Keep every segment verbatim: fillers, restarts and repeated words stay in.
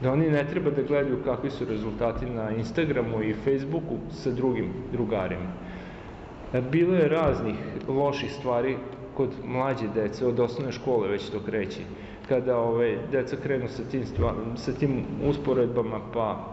Da oni ne treba da gledaju kakvi su rezultati na Instagramu i Facebooku sa drugim drugarima. Bilo je raznih loših stvari kod mlađe dece, od osnovne škole već to kreće. Kada ove, deca krenu sa tim, stvar, sa tim usporedbama, pa,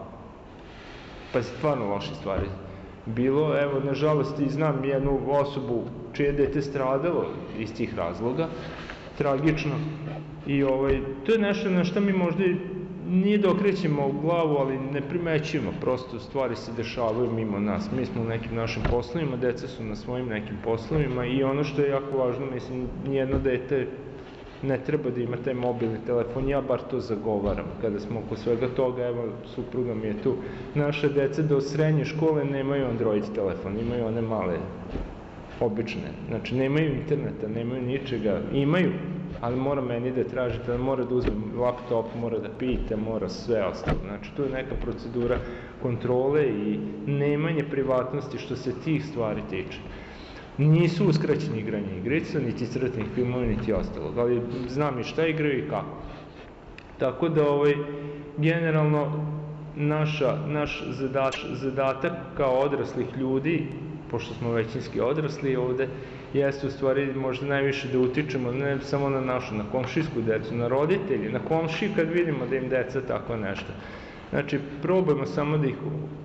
pa stvarno loše stvari. Bilo, evo, nažalost, i znam jednu osobu čije dete stradalo iz tih razloga, tragično. I ovaj, to je nešto na što mi možda nije da okrećemo u glavu, ali ne primećujemo, prosto stvari se dešavaju mimo nas. Mi smo u nekim našim poslovima, deca su na svojim nekim poslovima i ono što je jako važno, mislim, nijedno dete ne treba da ima taj mobilni telefon, ja bar to zagovaram. Kada smo oko svega toga, evo, supruga mi je tu, naše dece do srednje škole nemaju Android telefon, imaju one male, obične. Znači, nemaju interneta, nemaju ničega, imaju, ali mora meni da tražite, mora da uzme laptop, mora da pita, mora sve ostalo. Znači, tu je neka procedura kontrole i nemanje privatnosti što se tih stvari tiče. Nisu uskraćeni igranje igrica, niti crtanih filmova, niti ostalog, ali znam i šta igraju i kako. Tako da, ovaj, generalno, naša, naš zadač, zadatak kao odraslih ljudi, pošto smo većinski odrasli ovde, jeste u stvari možda najviše da utičemo ne samo na našu, na komšijsku decu, na roditelji, na komšiji kad vidimo da im deca tako nešto. Znači, probajmo samo da ih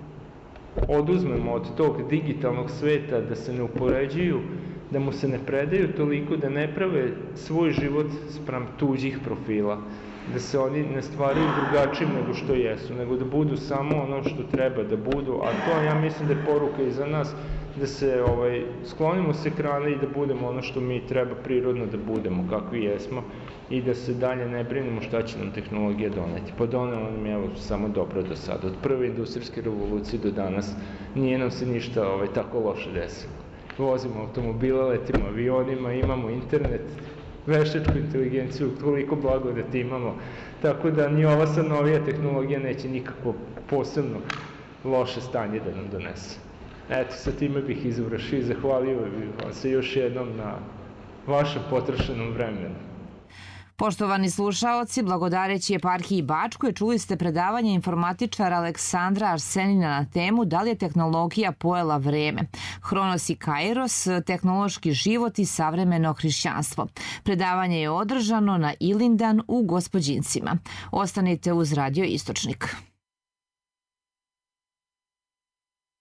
oduzmemo od tog digitalnog sveta, da se ne upoređuju, da mu se ne predaju toliko, da ne prave svoj život spram tuđih profila, da se oni ne stvaraju drugačijim nego što jesu, nego da budu samo ono što treba da budu, a to ja mislim da je poruka i za nas, da se ovaj, sklonimo s ekrana i da budemo ono što mi treba prirodno da budemo, kakvi jesmo, i da se dalje ne brinemo šta će nam tehnologija doneti. Pa donela nam je evo, samo dobro do sada. Od prve industrijske revolucije do danas nije nam se ništa ovaj, tako loše desilo. Vozimo automobile, letimo avionima, imamo internet, veštačku inteligenciju, toliko blagodati imamo, tako da ni ova sad novija tehnologija neće nikako posebno loše stanje da nam donese. Eto, sa time bih izvršio i zahvalio bih vam se još jednom na vašem potrošenom vremenu. Poštovani slušaoci, blagodareći eparhiji Bačkoj, čuli ste predavanje informatičara Aleksandra Arsenina na temu Da li je tehnologija pojela vreme? Hronos i Kairos, tehnološki život i savremeno hrišćanstvo. Predavanje je održano na Ilindan u Gospođincima. Ostanite uz Radio Istočnik.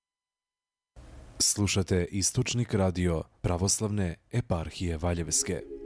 Slušate Istočnik radio Pravoslavne eparhije Valjevske.